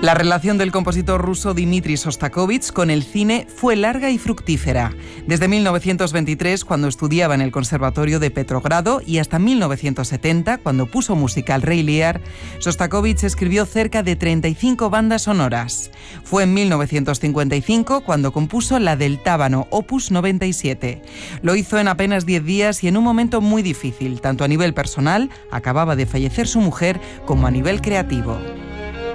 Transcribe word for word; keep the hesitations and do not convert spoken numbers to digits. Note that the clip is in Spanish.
La relación del compositor ruso Dmitri Shostakovich con el cine fue larga y fructífera. Desde mil novecientos veintitrés, cuando estudiaba en el Conservatorio de Petrogrado, y hasta mil novecientos setenta, cuando puso música al Rey Lear, Shostakovich escribió cerca de treinta y cinco bandas sonoras. Fue en mil novecientos cincuenta y cinco cuando compuso la del Tábano, opus noventa y siete. Lo hizo en apenas diez días y en un momento muy difícil, tanto a nivel personal, acababa de fallecer su mujer, como a nivel creativo.